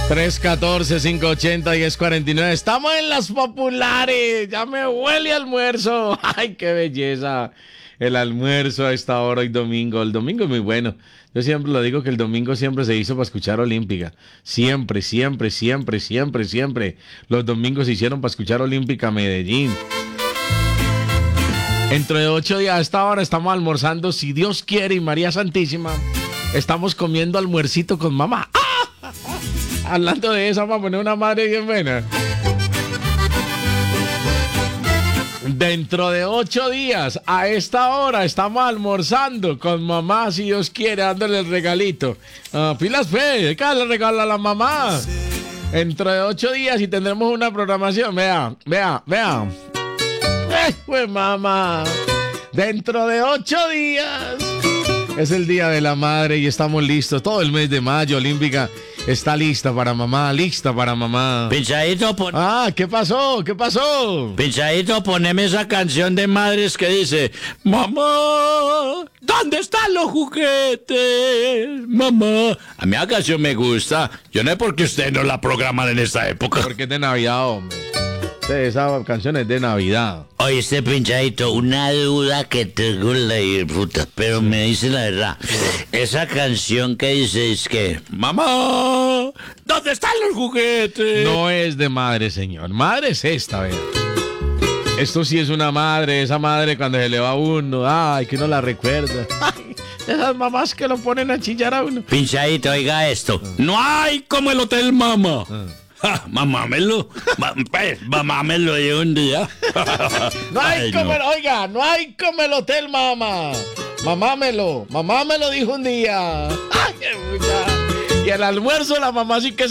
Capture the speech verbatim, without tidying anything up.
tres uno cuatro, cinco ocho cero, uno cero cuatro nueve. Estamos en las populares. Ya me huele almuerzo. Ay, qué belleza. El almuerzo a esta hora y domingo. El domingo es muy bueno. Yo siempre lo digo que el domingo siempre se hizo para escuchar Olímpica. Siempre, siempre, siempre, siempre, siempre. Los domingos se hicieron para escuchar Olímpica Medellín. Dentro de ocho días a esta hora estamos almorzando. Si Dios quiere y María Santísima, estamos comiendo almuercito con mamá. ¡Ah! Hablando de eso, vamos a poner una madre bien buena. Dentro de ocho días, a esta hora, estamos almorzando con mamá, si Dios quiere, dándole el regalito. Uh, pilas fe, ¿qué le regala a la mamá? Dentro de ocho días y tendremos una programación. Vea, vea, vea. ¡Eh, pues mamá! Dentro de ocho días es el Día de la Madre y estamos listos. Todo el mes de mayo, Olímpica está lista para mamá, lista para mamá. Pinchadito, pon... Ah, ¿qué pasó? ¿Qué pasó? Pinchadito, poneme esa canción de madres que dice: mamá, ¿dónde están los juguetes? Mamá. A mí la canción me gusta. Yo no sé por qué ustedes no la programan en esta época. Porque es de Navidad, hombre. Sí, esa canción es de Navidad. Oíste, Pinchadito, una duda que tengo la puta, pero me dice la verdad. Esa canción que dice es que: mamá, ¿dónde están los juguetes? No es de madre, señor. Madre es esta, vea. Esto sí es una madre, esa madre cuando se le va a uno, ay, que uno la recuerda. Ay, esas mamás que lo ponen a chillar a uno. Pinchadito, oiga esto. No hay como el Hotel Mama. Ah. Ja, mamámelo, Ma, pues, mamámelo de un día. No hay Ay, como no. el, oiga, no hay como el Hotel Mama. Mamámelo, mamá me lo dijo un día. Ay, qué puta. Y el almuerzo la mamá sí que